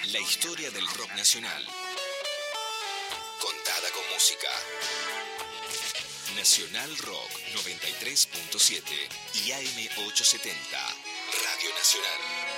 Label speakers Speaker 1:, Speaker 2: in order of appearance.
Speaker 1: La historia del rock nacional. Contada con música. Nacional Rock 93.7 y AM 870. Radio Nacional.